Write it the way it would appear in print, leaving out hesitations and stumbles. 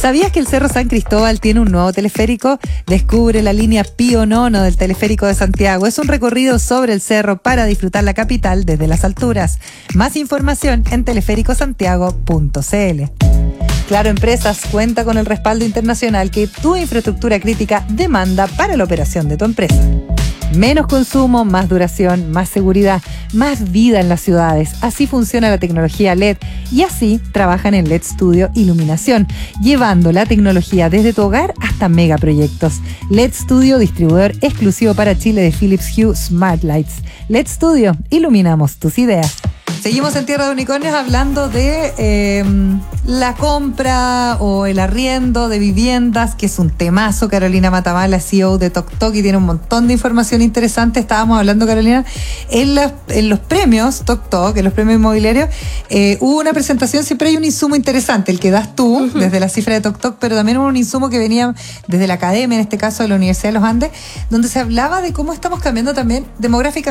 ¿Sabías que el Cerro San Cristóbal tiene un nuevo teleférico? Descubre la línea Pío IX del teleférico de Santiago. Es un recorrido sobre el cerro para disfrutar la capital desde las alturas. Más información en teleféricosantiago.cl. Claro Empresas cuenta con el respaldo internacional que tu infraestructura crítica demanda para la operación de tu empresa. Menos consumo, más duración, más seguridad, más vida en las ciudades. Así funciona la tecnología LED y así trabajan en LED Studio Iluminación, llevando la tecnología desde tu hogar hasta megaproyectos. LED Studio, distribuidor exclusivo para Chile de Philips Hue Smart Lights. LED Studio, iluminamos tus ideas. Seguimos en Tierra de Unicornios hablando de la compra o el arriendo de viviendas, que es un temazo. Carolina Matamala, CEO de TokTok, y tiene un montón de información interesante. Estábamos hablando, Carolina, en los premios TokTok, en los premios inmobiliarios, hubo una presentación. Siempre hay un insumo interesante, el que das tú, desde la cifra de TokTok, pero también hubo un insumo que venía desde la academia, en este caso de la Universidad de los Andes, donde se hablaba de cómo estamos cambiando también demográficamente